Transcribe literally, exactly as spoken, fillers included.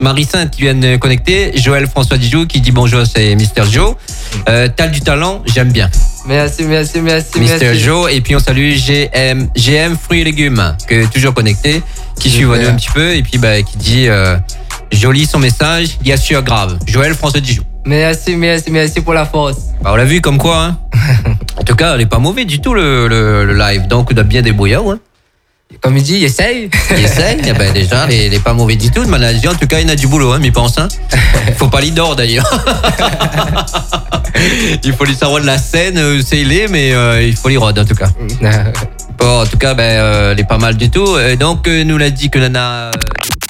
Marie-Sainte qui vient de connecter. Joël François Dijou qui dit bonjour, c'est Mister Joe. Euh, T'as du talent, j'aime bien. Merci, merci, merci, Mister merci. Joe. Et puis on salue G M, G M Fruits et Légumes, que toujours connecté, qui suit Vanu un petit peu et puis bah, qui dit euh, joli son message, il y a sûr grave. Joël François Dijou. Merci, merci, merci pour la force. Bah, on l'a vu comme quoi. Hein. En tout cas, elle est pas mauvais du tout le, le, le live, donc on doit bien débrouiller. Hein. Comme il dit, il essaye. Il essaye, eh ben déjà, il est pas mauvais du tout. De manager, en tout cas, il a du boulot, hein, mais pense. Hein. Il faut pas l'idore d'ailleurs. Il faut lui savoir de la scène, euh, c'est il est, mais euh, il faut l'y rod en tout cas. Bon, en tout cas, ben, euh, elle est pas mal du tout. Et donc, euh, nous l'a dit que Nana. Euh,